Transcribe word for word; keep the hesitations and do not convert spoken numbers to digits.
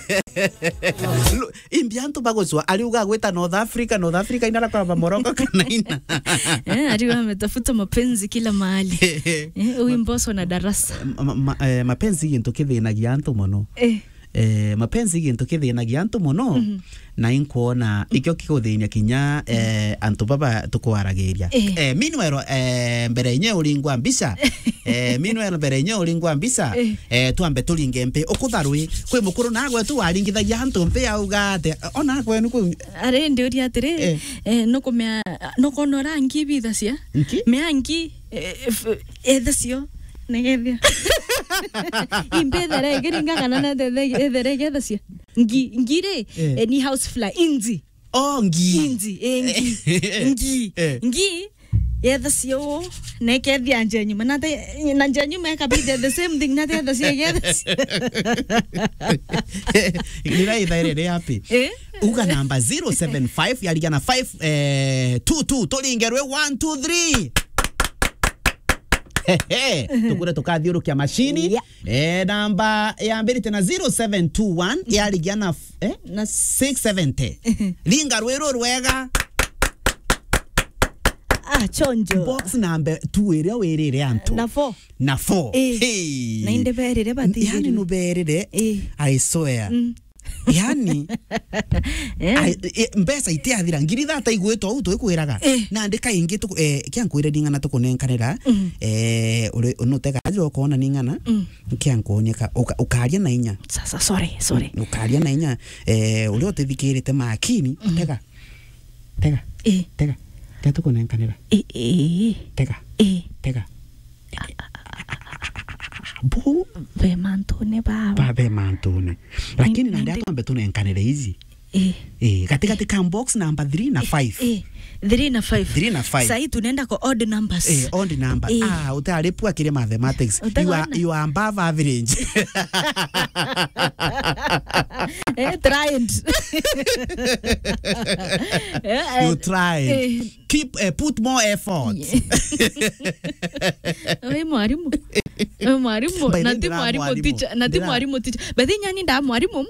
imbianto bagozwa aliuga gweta North Africa North Africa inara kwa Morocco kana ina eh aliwa ametafuta mapenzi kila mahali eh uimboso na darasa mapenzi gintu kithinagia antu muno eh eh mapenzi gintu kithinagia antu muno na inkuona ikyo kiguthinia kinya eh antu baba tukwaragiria eh minwero eh mbere nye ulingwa mbisa eh minwero mbere nye ulingwa mbisa eh twambe tulinge mpe ukutharwi kwi mukuru nagwe tu waringithagia antu mpe augate ona gwe nuku are ndi uri atire eh nuko me nuko no rangi bithacia me angi ethacio negethia imbedere giringa kana na dedere gethacia ngi ngire ni housefly inzi oh ngi inzi ngi ngi ngi ethacio nekethia njenyu manate na njenyu meka be the same thing na ethacia gethacia nira ithaire happy uga number zero seven five yaligana five eh two two tulingerwe one two three Hehe, tukure tukathiurukia mashini yeah. Eh namba ya mbere tena zero seven two one yaligiana eh na six seventy linga rwero rwega ah chonjo box number two area werere antu na four na four eh. Hey na indeberere bati yani no berere eh. I swear mm. Yani eh mbesa itiathira ngiri thata igwetwo au twikwiraga na ndika ingi tu eh kiankwire dingana tukunenkanira eh uri unuteka ajo kona ningana kiankuonyeka ukaria na inya sasa sorry sorry ukaria na inya eh uri utithikirite makini tega tega eh tega tega tukunenkanira eh eh tega eh tega bu be mantone baba be mantone lakini na ndio ambe tunenkanire hizi eh eh katika katika box number three na five eh three na five three na five sasa tunaenda kwa odd numbers eh odd number eh. Ah utaripua kile mathematics you are you are above average eh tried you tried eh. Keep uh, put more effort wewe mwalimu wewe mwalimu na ti mwalimu teacher na ti mwalimu teacher baadhi nyani nda mwalimu